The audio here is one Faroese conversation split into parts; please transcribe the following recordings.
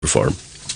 form.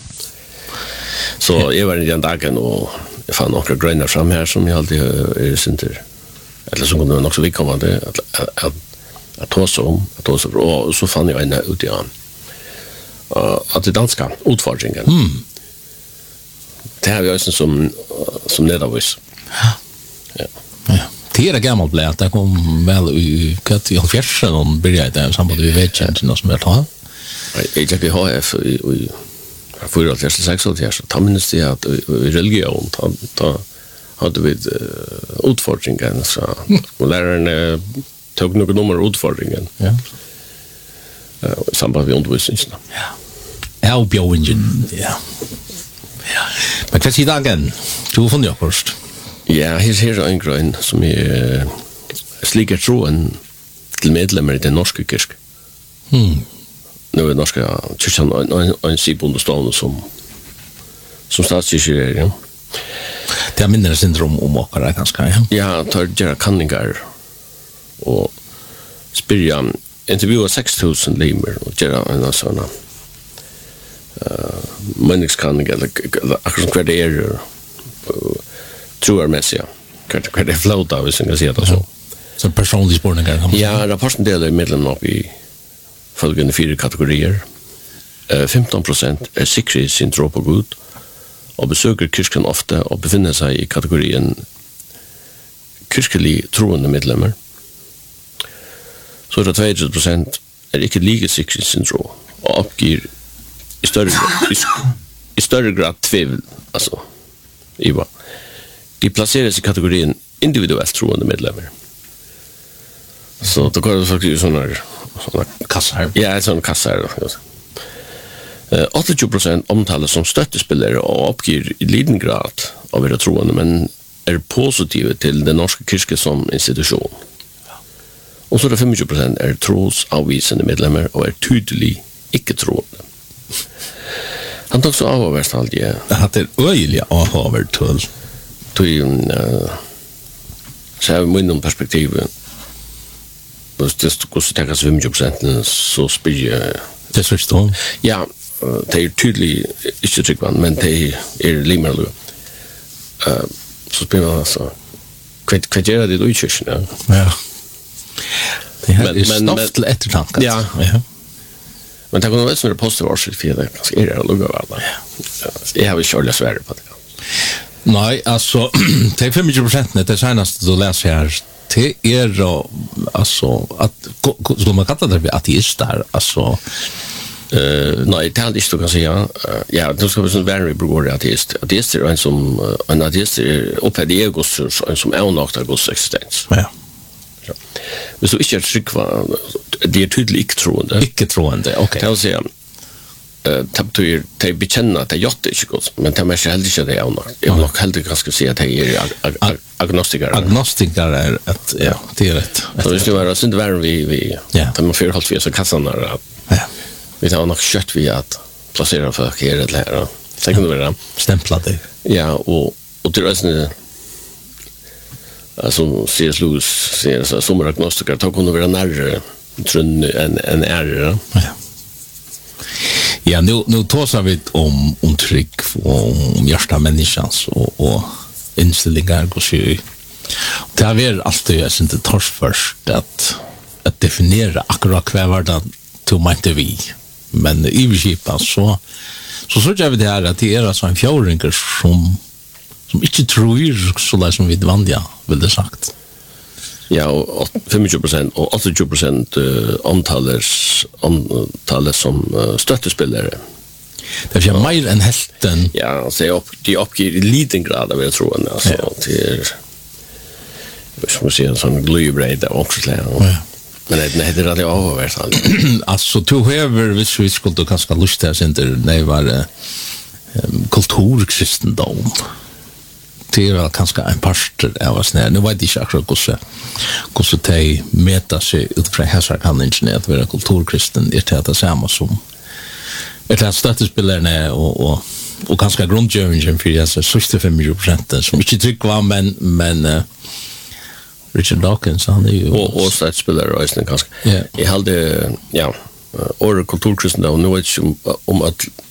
Så jag var i den dagen och jag fann några gröna fram här som jag alltid är synter. Eller som kunde också vidkommande att ta sig om, och så fann jag en ut i an. Att det danska utfordringen. Det här var ju som nedavis. Ja. Det är gammalt blät, det kom väl i fjärsen och började där samband med vetjänsten som jag tar. Jag tycker HF i 4-6 ta minst det att i religion ta hade vi utfordringen så och läraren tog några nummer utfordringen. Ja. Samband med undervisningen. Ja. Björningen, ja. Men vad säger dagen? Du får det först. Ja, här är en grön som är sliker troen till medlemmar i den norska kirke. Nu är norska kyrkan en sibondestående som statskyrkor, ja. Det är mindre syndrom om åkare ganska, ja. Ja, tar göra kanningar och spyrja intervjua 6,000 limer och göra en sån människokanning eller akkurat hver det är troarmässiga. Hver det flåta, hvis man kan säga det så. Så personlig spårningar? Ja, rapporten delar medlemmarna upp i följande 4 kategorier. 15% är sikre i sin tro på Gud och besöker kyrkan ofta och befinner sig i kategorien kyrkelig troende medlemmar. Så 22% är inte lika sikre i sin tro och uppger i större grad tvivel, alltså, Iva. De placeras i kategorien individuellt troende medlemmar. Så då går det faktiskt sådana kassar. Ja, sådana kassar. 80% omtalas som stöttespelare och uppger i liten grad av era troende, men är positiva till den norska kyrkan som institution. Och så 50% är trosavvisande medlemmar och är tydligt icke-troende. Han tog så avhåverst alltid. Ja, det är öjliga avhåvertull. Så här med perspektivet. Det går så täckas 50% så spyr jag. Det förstår. Ja, det är tydligt inte tryggvann, men det är limmar. Så spyr man alltså. Vad gör det då i kyrkan? Ja. Det här är stoff till eftertanke. Ja. Men det kommer vara positiv årsigt för det ganska är det att lugga varandra. Jag har ju kört Sverige på det. Nej, alltså det är 50% det senaste du läser här. Det är alltså att skulle man kalla det ateister, alltså nej, det är inte så kan säga. Ja, då ska vi som värre brukar ateist. Ateist är en ateist är upphävd i egos som är onaktar Guds existens. Ja. Men så inte tryggva, det är tydligt icke-troende. Icke-troende, okej. Det vill säga, det bekänner att det är inte gott, men det är heller inte det är onakt. Jag vill nog heller ganska säga att det är agnostiker. Agnostiker är ett, ja, det är rätt. Så hvis det var inte värre vi tar man förhållt vi så kassarna. Vi tar nog kött vi att placera folk här eller här. Det kan det vara. Stämpla det. Ja, och det är sån alltså C.S. Lewis säger så som agnostiker tar kunna vara närmare trön en ära. Ja, nu talar vi om tryck och om hjärta människans och inställningar och så. Det har varit alltid inte tors först att definiera akkurat vad det inte vi. Men i Vikipa så jag vi det här att det är alltså en fjärringar som inte tror så där som vi vanliga vill det sagt. Ja, och 50% och 80% omtalas som stöttespelare. Det är mer än hälften. Ja, så de uppger i liten grad av jag tror alltså till som säger en sån glöjbred och också så. Men det är rätt avhåverst. Alltså, du har hvis vi skulle kanske lusta oss inte när det var kulturkristendom. Det är väl kanske en parster av oss när. Nu vet jag inte akkurat hur de mäter sig ut från häsarkanningen att vara kulturkristen. Det är det samma som ett av stöttespelare och ganska grundgövningen för dessa 65% som inte tycker var men Richard Dawkins han är ju och stöttespelare och ganska. Jag hade ja och kulturkristendom nu vet jag om att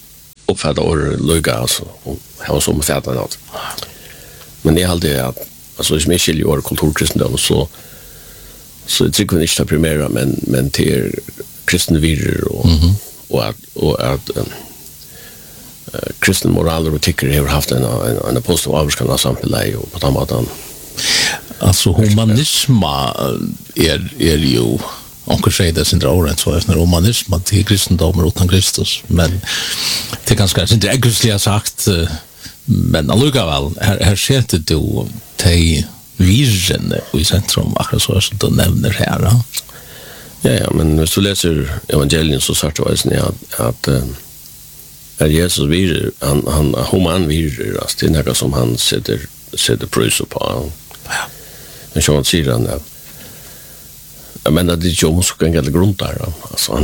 uppfatta or lugga alltså och ha som fäta något. Men det är alltid att alltså som är skiljer or kulturkristendom så tycker jag inte primera men till kristna vidare och att kristen moral och etiker har haft en positiv avskan av samhället och på den måten. Alltså humanisma är ju onkel säger det sin dråren så efter humanism till kristendom utan Kristus men det ganska inte egentligen sagt men allugväl här ser det du te vision i centrum akkurat så som du nämner här. Ja, men hvis du läser evangelien så sagt det att Jesus virer, han human virer, alltså det är något som han sätter pröjs på. Men så han säger han jag menar det är ju också en gälla grund där. Alltså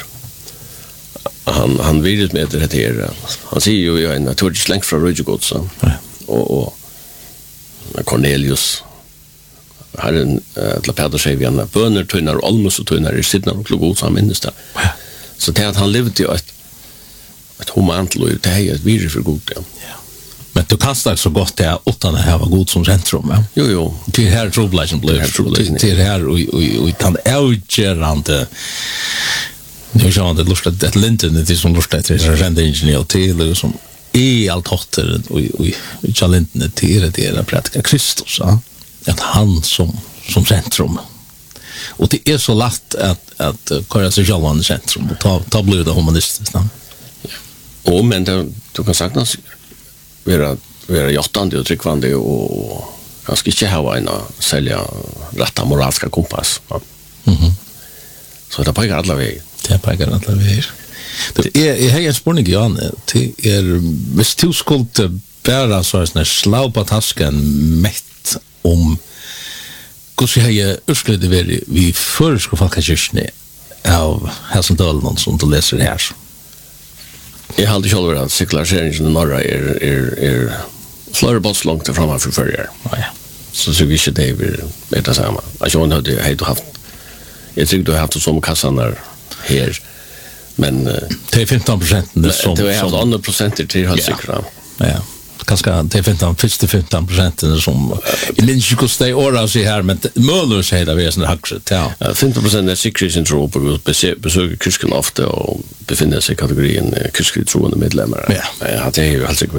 han virer med det här. Han säger ju jag är naturligt längt från Rödjegods och Cornelius har en Peter säger vi en böner tunnar och almus och tunnar i sidna och klogod som minns det. Så det att han levde ju ett humant liv, det är ett virre för god. Ja. Men du kastar så gott det utan att ha god som centrum. Ja? Jo. Det här troblagen blev. Det här och kan utgörande nu så det lustigt att Linton det är som lustigt att det är renderingeniör till som i allt hotter och Linton det är att predika Kristus. Ja? Att han som centrum. Och det är så lätt att köra sig själv i centrum och ta blir det humanistiskt. Ja, men du kan saknas vara jottande och tryckvande och ganska inte ha en sälja rätta moraliska kompass. Ja. Så det pekar alla vägar. Det pekar alla vägar. Jag har en spårning, Jan. Det hvis du skulle bära så här slag på tasken mätt om hur ska jag ursluta vi förska folkakyrkene av Helsingdalen som du läser här. Jag har alltid själv att sekulariseringen i norra är flera båtslångt framan för förr. Så vi inte det är det samma. Jag hade haft jag tycker du har haft som kassan där här. Men det är 15% som det är 100% till helt säkert. Ja. Ganska det är 15% som i minns ju kostar åra så här men Möller säger det är sån hackset. Ja. 15% är säkert sin tro på besöker kyrkan ofta och befinner sig i kategorin kristna troende medlemmar. Ja. Det är ju alltså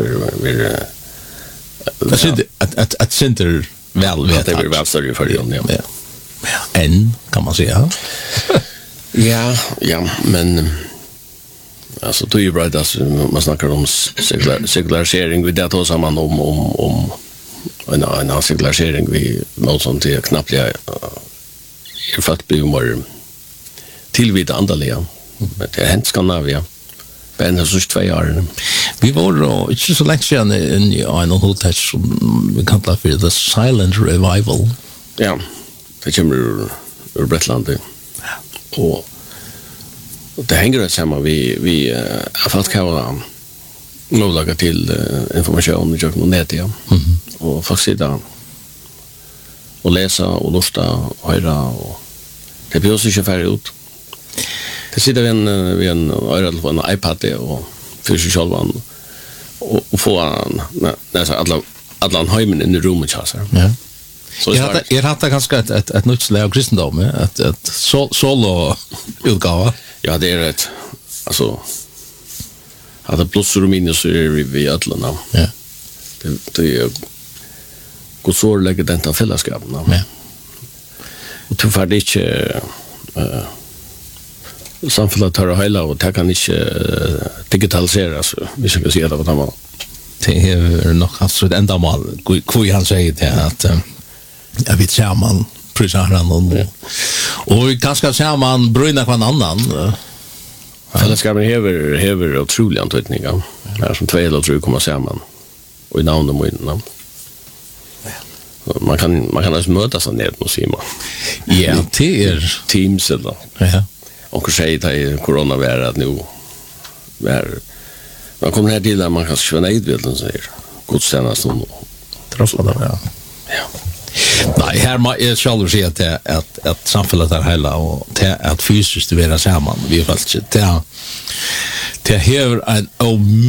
att center väl vet det är väl större för det. Ja. En kan man säga. Ja, men alltså då är ju bra att man snackar om sekularisering vi där tar samman om en sekularisering vi något sånt är knappt är faktiskt blir mer tillvida andaliga. Men det är hänt Skandinavien. Men det är så 2 år. Vi var då inte så länge sedan i en hotell som vi kallar för The Silent Revival. Ja, det kommer ur Bretland. Och det hänger det samman vi har fått kalla möjligheter till information och göra nätet. Ja. Och folk sitta och läsa och lusta och höra och det blir också inte färre ut. Det sitter vi en iPad och för sig själva och få nästan alla hemmen in i rummet. Ja. Jag hade ganska ett nytt slag av kristendom, ett solo-utgava. Ja, det är rätt. Alltså, hade plussar och minus vi ödlarna. Ja. Det är god sårlägger den av fällskapen. Ja. Och tyvärr det inte samfunnet tar hela och det kan inte digitaliseras. Vi ska se det på det. Det är nog alltså ett enda mål. Hur han säger det att jag vet ser man pröjsar han och ganska ser man bryna på en annan. Fällskapen hever otrolig antydningar. Här som 2 eller 3 kommer samman. Och i namn och munna. Man kan alltså mötas av nät och simma. Ja, det är Teams eller. Ja. Och säger att i coronavirus att nu man kommer här till att man kan skriva idbilden säger godstjänast och troppa det. Ja. Nej, här är själv att säga att samhället är hela och att fysiskt vara samman. Vi har faktiskt det här en